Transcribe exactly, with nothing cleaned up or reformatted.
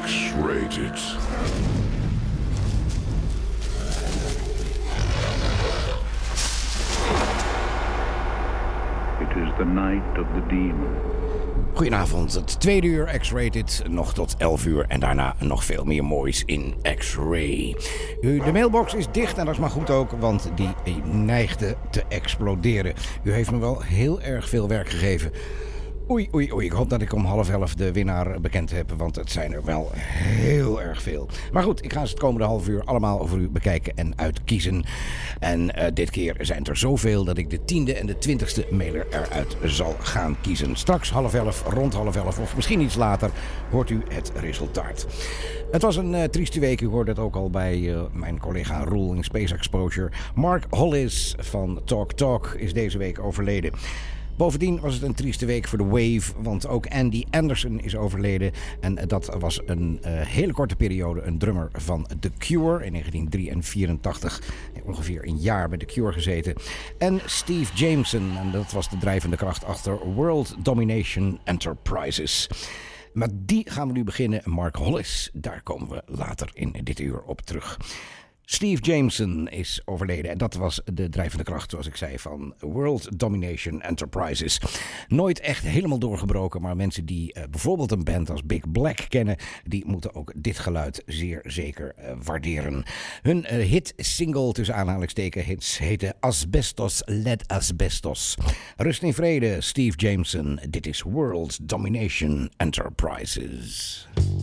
X-Rated. It is the night of the demon. Goedenavond, het tweede uur X-Rated, nog tot elf uur en daarna nog veel meer moois in X-Ray. U, de mailbox is dicht en dat is maar goed ook, want die neigde te exploderen. U heeft me wel heel erg veel werk gegeven. Oei, oei, oei, ik hoop dat ik om half elf de winnaar bekend heb, want het zijn er wel heel erg veel. Maar goed, ik ga ze het komende half uur allemaal voor u bekijken en uitkiezen. En uh, dit keer zijn het er zoveel dat ik de tiende en de twintigste mailer eruit zal gaan kiezen. Straks half elf, rond half elf of misschien iets later hoort u het resultaat. Het was een uh, trieste week, u hoorde het ook al bij uh, mijn collega Roel in Space Exposure. Mark Hollis van Talk Talk is deze week overleden. Bovendien was het een trieste week voor de Wave, want ook Andy Anderson is overleden. En dat was een uh, hele korte periode een drummer van The Cure in negentien vierentachtig. Ongeveer een jaar bij The Cure gezeten. En Steve Jameson, en dat was de drijvende kracht achter World Domination Enterprises. Maar die gaan we nu beginnen. Mark Hollis, daar komen we later in dit uur op terug. Steve Jameson is overleden en dat was de drijvende kracht, zoals ik zei, van World Domination Enterprises. Nooit echt helemaal doorgebroken, maar mensen die uh, bijvoorbeeld een band als Big Black kennen, die moeten ook dit geluid zeer zeker uh, waarderen. Hun uh, hit-single, tussen aanhalingstekens, heette Asbestos Led Asbestos. Rust in vrede, Steve Jameson. Dit is World Domination Enterprises.